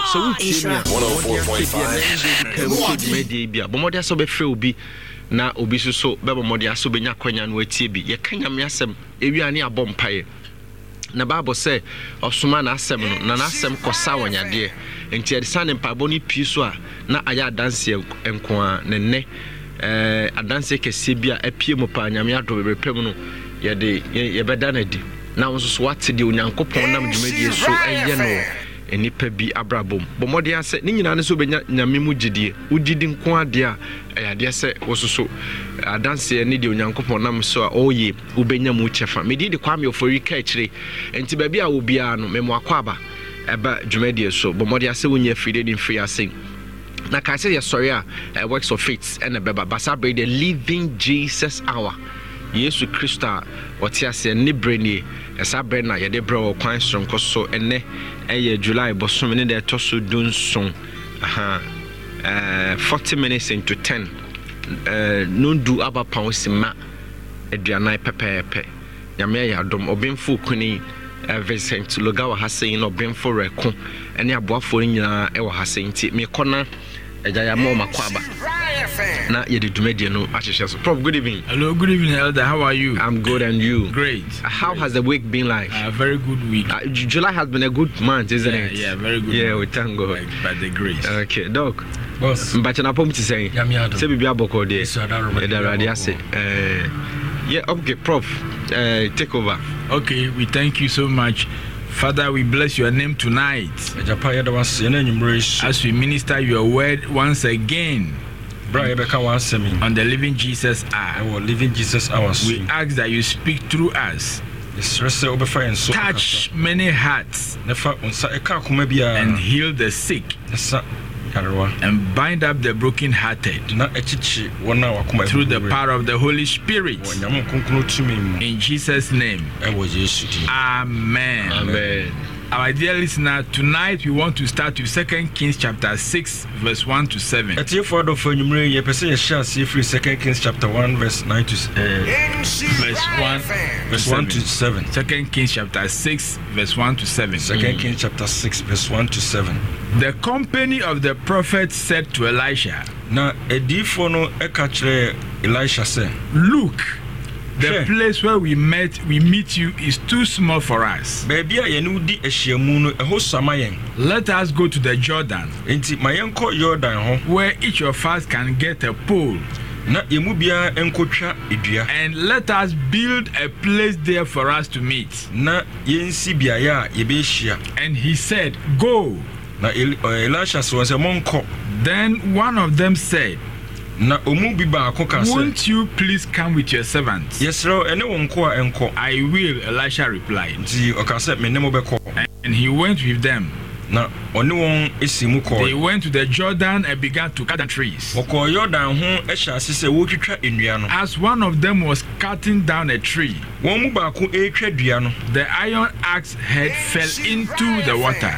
so we 104.5 media bomodia so be free obi na obi so be bomodia so benya kwanya no atie bi ye kanya me asem ewiane abompaye na Bible say osoma na asem no na asem kosa wanyade enti edisane mpabo ni pi so a na aya dance enko a ne adanse kese bia apie mu pa nyame ado bebrepem no ye beda na di na won so wate de onyankopon nam dwumadi so eye no enipa bi abrabom bomode ase ni nyina ne so benya nyame mu gidie ugidi nko ade a ayade se wososo adanse ne de onyankopon nam so a oye ubenya mu chefa medi de kwame ofori ka akire enti ba bia wo bia no memo akwaba eba dwumadi so bomode ase wonya free de free ase na ka say sorry works of faith and beba basa bread the living Jesus hour Yesu Christa otiase ne breni esa brena ye de bro kwan sonko so ene July bosom ne de toso dunson 40 minutes into 10 no do aba pausima aduanai pepepe nyame ya dom obemfo kuni Vincent Logawa hasen no obemfo reko ene aboafo nyina e wo hasen ti me kona Ejaya mo makwaba na ye de dumedie no ahihye so. Prof, good evening. Hello, good evening, Elder. How are you? I'm good, and you? Great. How has the week been like? Very good week. July has been a good month, isn't it? Yeah, very good. Yeah, we thank God. By the grace. Okay, Doc. Boss. Mbachana pom ti say. Say bibi aboko de. Eda radio say. Yeah, okay, Prof. Take over. Okay, we thank you so much. Father, we bless your name tonight as we minister your word once again on the living Jesus hour. We ask that you speak through us. Touch many hearts and heal the sick and bind up the brokenhearted through the power of the Holy Spirit. In Jesus' name. Amen. Amen. Our dear listener, tonight we want to start with 2 Kings chapter 6 verse 1 to 7. Verse 1 to 7. 2 Kings chapter 6 verse 1 to 7. 2 Kings chapter 6 verse 1 to 7. The company of the prophets said to Elisha, na edifo no ekachre Elisha said, look, the place where we meet you is too small for us. Let us go to the Jordan, where each of us can get a pole, and let us build a place there for us to meet. And he said, go. Then one of them said, won't you please come with your servants? Yes, sir. I will, Elisha replied. And he went with them. They went to the Jordan and began to cut the trees. As one of them was cutting down a tree, the iron axe head fell into the water.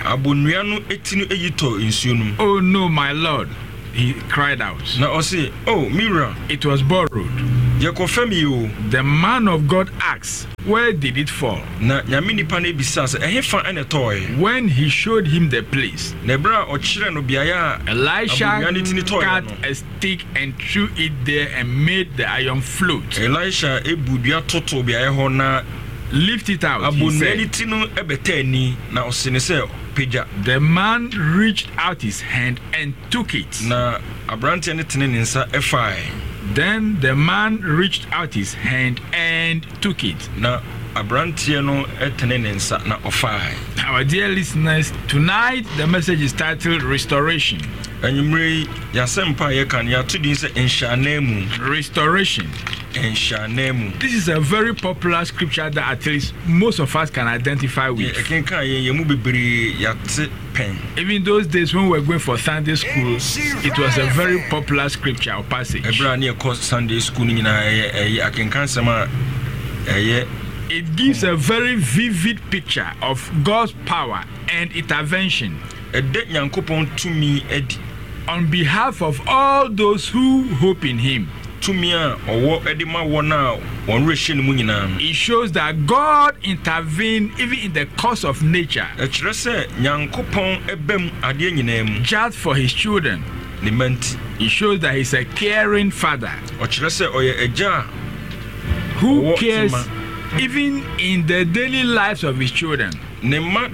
Oh no, my lord, he cried out. Oh, Mira, it was borrowed. The man of God asked, where did it fall? When he showed him the place, Elisha cut a stick and threw it there and made the iron float. Lift it out, he said. The man reached out his hand and took it. Then the man reached out his hand and took it. Our dear listeners, tonight the message is titled Restoration. Restoration. This is a very popular scripture that at least most of us can identify with. Even those days when we were going for Sunday school, it was a very popular scripture or passage. It gives a very vivid picture of God's power and intervention on behalf of all those who hope in Him. tumia owo edima wona on rehye no nyina. It shows that God intervened even in the course of nature. E kire se Nyankopon ebem ade nyina mu. Just for his children. It shows that he's a caring father who cares even in the daily lives of his children. Now,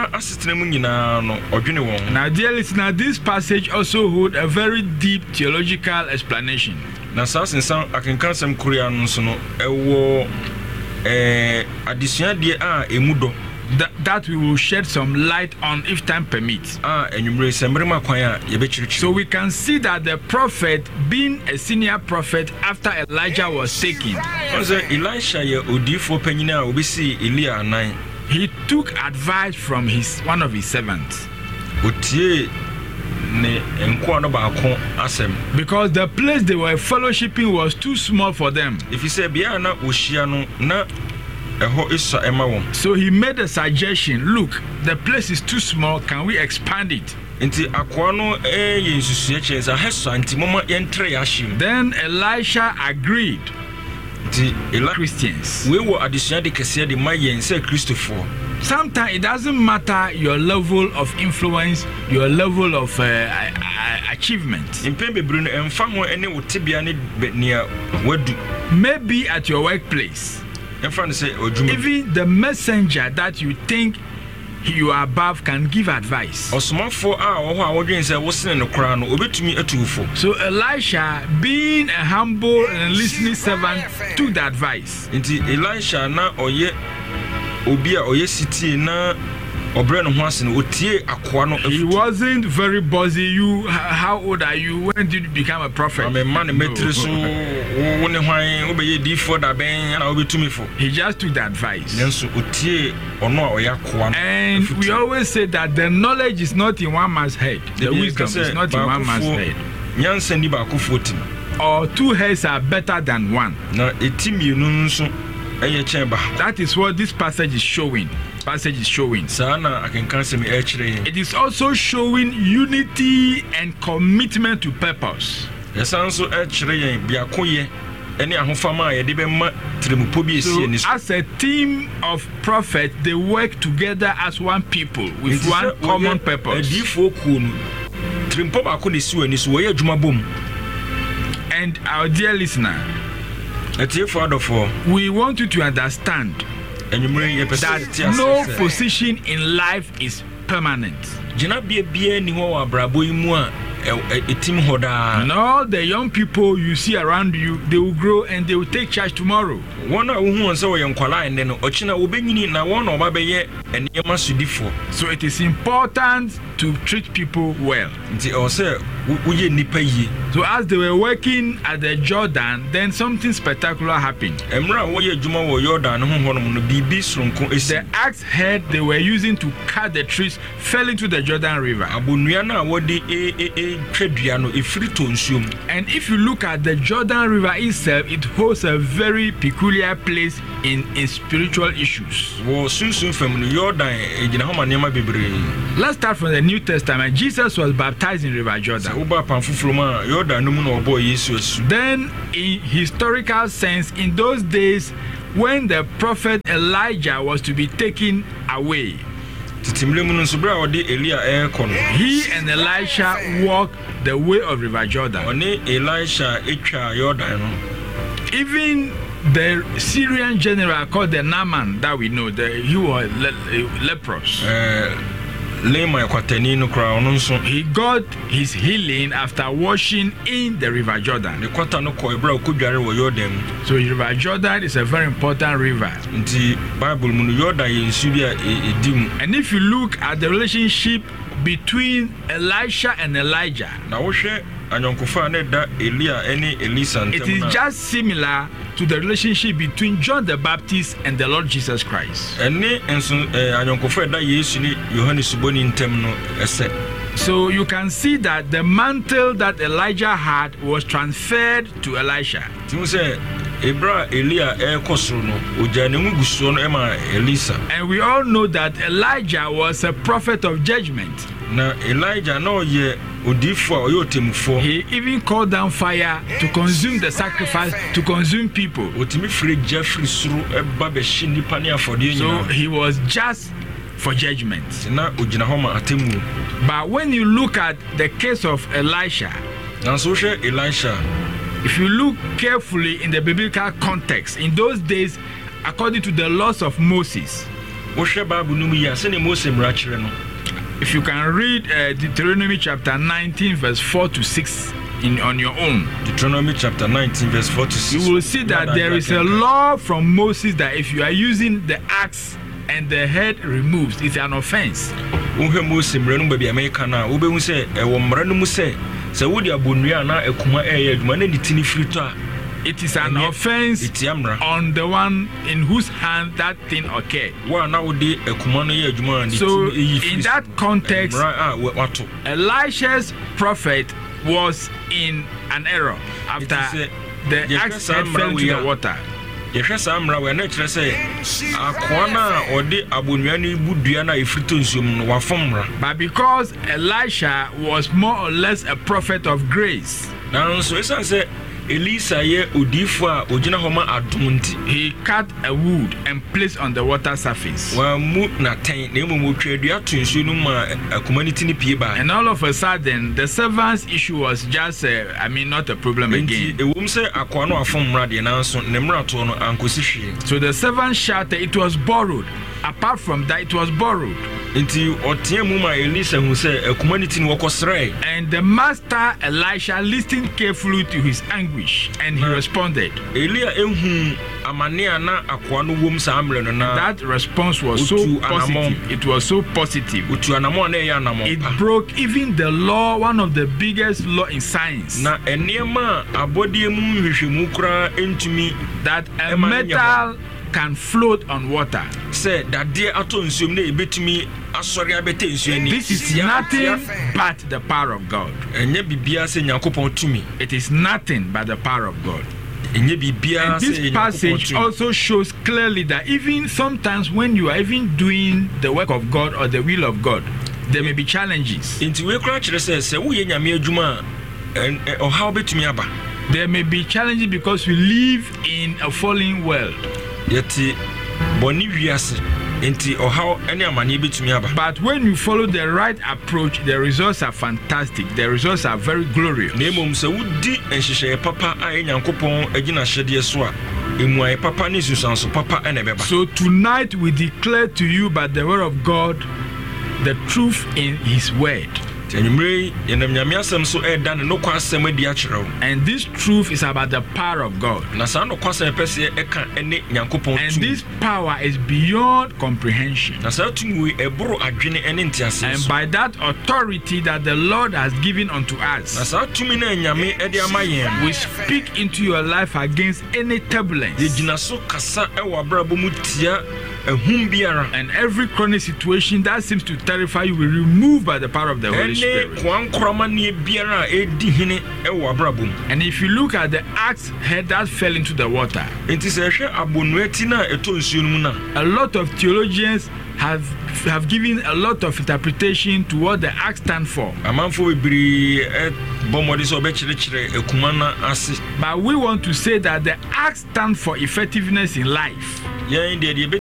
dear listener, this passage also holds a very deep theological explanation. That we will shed some light on if time permits. So we can see that the prophet, being a senior prophet after Elijah was taken, he took advice from one of his servants. Because the place they were fellowshipping was too small for them. If you say so he made a suggestion. Look, the place is too small. Can we expand it? Then Elisha agreed. Christians. Sometimes it doesn't matter your level of influence, your level of achievement. Maybe at your workplace, even the messenger that you think you are above can give advice. So Elisha, being a humble and listening servant, took the advice. He wasn't very busy. How old are you? When did you become a prophet? No. He just took the advice. And we always say that the knowledge is not in one man's head. The wisdom is not in one man's head. Or two heads are better than one. That is what this passage is showing. It is also showing unity and commitment to purpose. So as a team of prophets, they work together as one people with one common purpose. And our dear listener, we want you to understand that no position in life is permanent. And all the young people you see around you, they will grow and they will take charge tomorrow. So it is important to treat people well. So as they were working at the Jordan, then something spectacular happened. The axe head they were using to cut the trees fell into the Jordan River. And if you look at the Jordan River itself, it holds a very peculiar place in spiritual issues. Let's start from the New Testament. Jesus was baptized in River Jordan. Then, in historical sense, in those days when the prophet Elijah was to be taken away, he and Elisha walked the way of River Jordan. Even the Syrian general called the Naaman that we know, he was leprous. He got his healing after washing in the River Jordan. So River Jordan is a very important river. And if you look at the relationship between Elisha and Elijah, it is just similar to the relationship between John the Baptist and the Lord Jesus Christ. So you can see that the mantle that Elijah had was transferred to Elisha. Ebra Elia kosoro no oja ne mu guso no ema Elisa. And we all know that Elijah was a prophet of judgment. Na Elijah no ye odifo a oyotemufo. He even called down fire to consume the sacrifice, to consume people. Otimi free Jeffrey suru eba be shi nipa ne afode So he was just for judgment. Na ojina homa atemu. But when you look at the case of Elisha, Na so she Elisha, if you look carefully in the biblical context, in those days, according to the laws of Moses, if you can read Deuteronomy chapter 19 verse 4 to 6 on your own, Deuteronomy chapter 19 verse 4 to 6, you will see that there is a law from Moses that if you are using the axe and the head removes, it's an offense. It is an offense on the one in whose hand that thing occurred. So in that context, Elisha's prophet was in an error after the axe head fell into the water. But because Elisha was more or less a prophet of grace, he cut a wood and placed on the water surface. And all of a sudden, the servant's issue was just, not a problem again. So the servant shouted, it was borrowed. Apart from that, it was borrowed. And the master Elisha listened carefully to his anguish, and he responded. That response was so positive. It was so positive. It broke even the law, one of the biggest law in science, that a metal can float on water. This is nothing but the power of God. It is nothing but the power of God. And this passage also shows clearly that even sometimes when you are even doing the work of God or the will of God, there may be challenges. There may be challenges because we live in a fallen world. But when you follow the right approach, the results are fantastic. The results are very glorious. So tonight we declare to you by the word of God the truth in His word. And this truth is about the power of God. And this power is beyond comprehension. And by that authority that the Lord has given unto us, we speak into your life against any turbulence and every chronic situation that seems to terrify you will remove by the power of the Holy Spirit. And if you look at the axe head that fell into the water, a lot of theologians have given a lot of interpretation to what the axe stands for. But we want to say that the axe stands for effectiveness in life. Assuming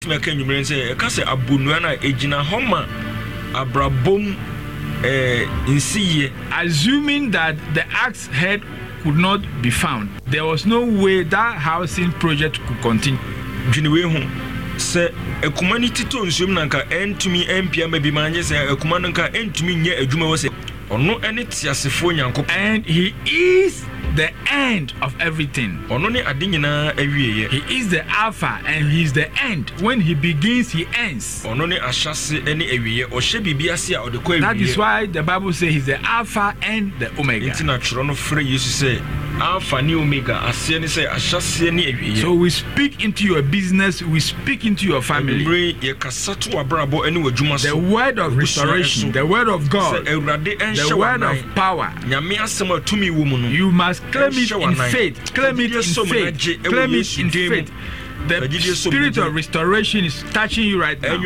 that the axe head could not be found, there was no way that housing project could continue. And He is the end of everything. He is the Alpha and He is the end. When He begins, He ends. That is why the Bible says He's the Alpha and the Omega. Alpha ne Omega aseɛ ne sɛ ahyɛseɛ ne awie. So we speak into your business, we speak into your family. Yɛkasa to w'abrabɔ ne w'adwuma so. The word of restoration, the word of God, sɛ Awurade ɛnhyɛ the word of power. Nyame asɛm a tumi wɔ mu no. You must claim it in faith. Claim it in faith. Claim it in faith. The spirit of restoration is touching you right now.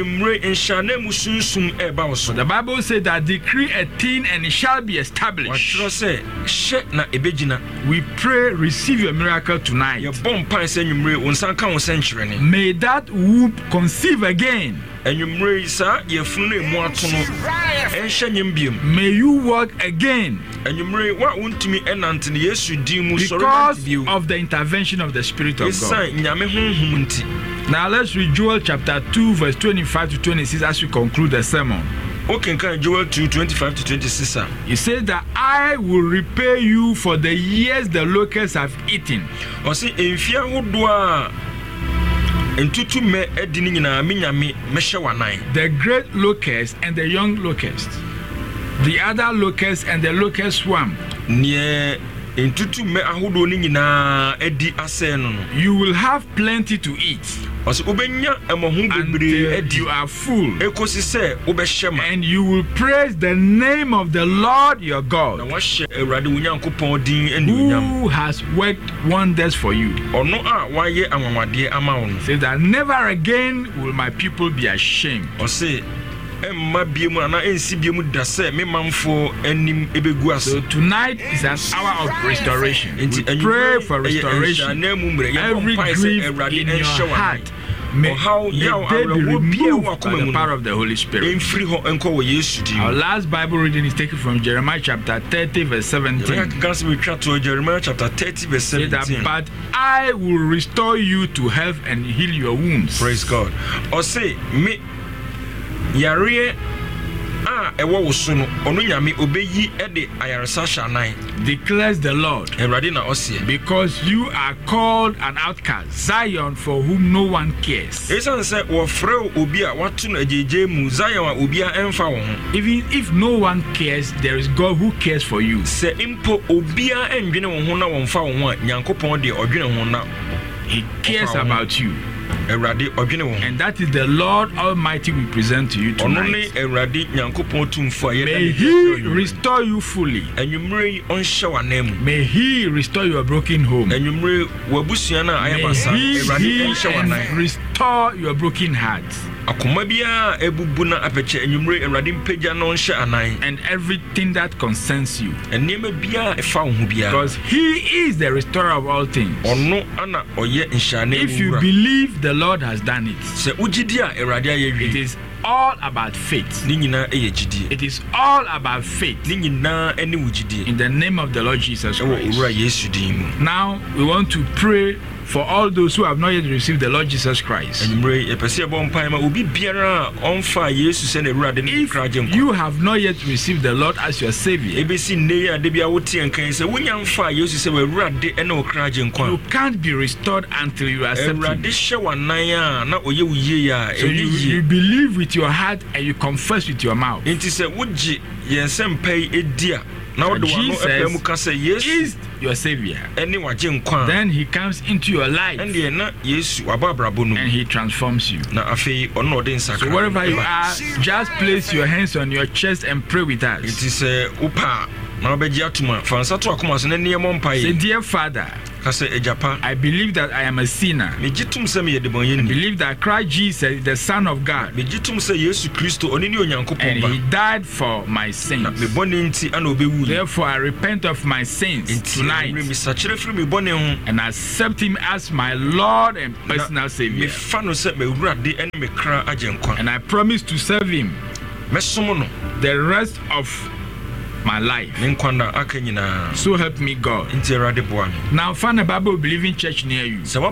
The Bible says that decree a thing and it shall be established. We pray, receive your miracle tonight. May that womb conceive again. May you walk again because of the intervention of the Spirit of God. Now let's read Joel chapter 2 verse 25 to 26 as we conclude the sermon. Okay, Joel 2, 25 to 26. He says that I will repay you for the years the locusts have eaten. The great locust and the young locust, the other locust and the locust swarm. You will have plenty to eat until you are full, and you will praise the name of the Lord your God, who has worked wonders for you. Says that never again will my people be ashamed. So tonight is an hour of restoration. We pray for restoration. Every grief in your heart, may they be removed by the power of the Holy Spirit. Our last Bible reading is taken from Jeremiah chapter 30 verse 17. But I will restore you to health and heal your wounds. Praise God. Or say me Yare ewo woso no ono nyame obeyi ede ayaresa shanan declares the Lord. Erade na osie Because you are called an outcast, Zion, for whom no one cares. Esan se wo frɛ obi a watu no ajeje mu Zion a obi a emfa wo ho. Even if no one cares, there is God who cares for you. Se impo obi a endwene wo ho na wo mfa wo ho a Nyankopɔn de odwene ho na he cares about you. And that is the Lord Almighty we present to you tonight. May He restore you fully. May He restore your broken home. May He heal and restore your broken heart. And everything that concerns you. Because He is the restorer of all things. If you believe the Lord has done it, it is all about faith. It is all about faith. In the name of the Lord Jesus Christ. Now we want to pray for all those who have not yet received the Lord Jesus Christ. If you have not yet received the Lord as your Savior, you can't be restored until you accept Him. So you believe with your heart and you confess with your mouth. Now Jesus is your Savior. Then He comes into your life and He transforms you. So wherever you are, just place your hands on your chest and pray with us. Say, dear Father, I believe that I am a sinner. I believe that Christ Jesus is the Son of God, and He died for my sins. Therefore I repent of my sins tonight and accept Him as my Lord and personal Savior. And I promise to serve Him the rest of my life. So help me God. Now find a Bible believing church near you. Get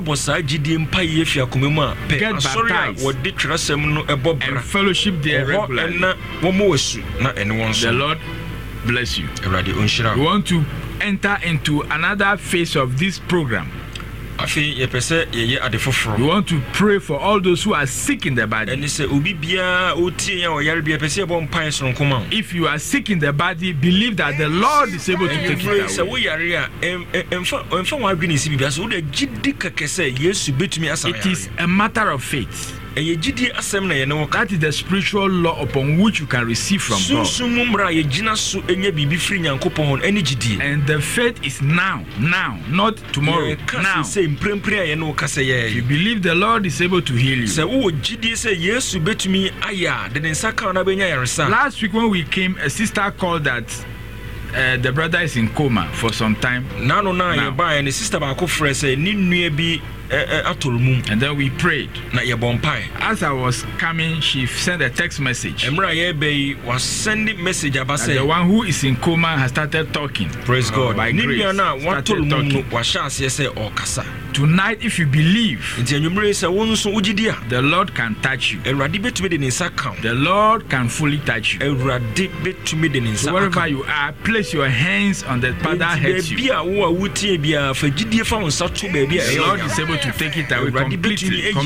baptized and fellowship there regularly. The Lord bless you. We want to enter into another phase of this program. Afi yepese ye ade foforo. We want to pray for all those who are sick in the body. Eni se obi bia otie ya oyare bia pese bo mpan so nkoma. If you are sick in the body, believe that the Lord is able to take it Se away. wo yare a emfa wa adwene si bibia so wo de gidi kekese Yesu betumi asa. It is a matter of faith. Eye gidi asem na ye ne wo. That is the spiritual law upon which you can receive from God. Sunsun mumra ye gina so enye bibi firi Nyankopon hon eni gidi. And the faith is now, not tomorrow. Now. Say mprempre ye ne wo kase ye. You believe the Lord is able to heal you. Se wo gidi se Yesu betumi aya de nsa kan na benya yaresa. Last week when we came, a sister called that the brother is in coma for some time. Nano na ye ba and sister ba ko frɛ sɛ ni nnua bi atolumum. And then we prayed. Na ye bompai. As I was coming, she sent a text message. Emra ye be was sending message about say the one who is in coma has started talking. Praise God. By grace. Ni na watolumum no wa sha ase sɛ okasa. Tonight, if you believe, the Lord can touch you. The Lord can fully touch you. So wherever you are, place your hands on the part that hurts you. The Lord is able to take it away completely. He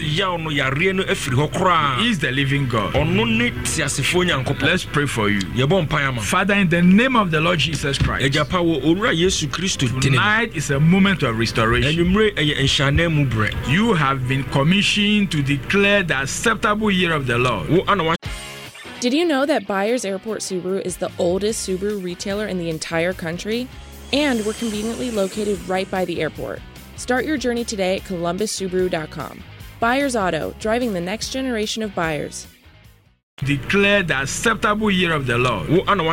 is the living God. Let's pray for you. Father, in the name of the Lord Jesus Christ, tonight is a moment of restoration. You have been commissioned to declare the acceptable year of the Lord. Did you know that Byers Airport Subaru is the oldest Subaru retailer in the entire country? And we're conveniently located right by the airport. Start your journey today at ColumbusSubaru.com. Byers Auto, driving the next generation of buyers. Declare the acceptable year of the Lord.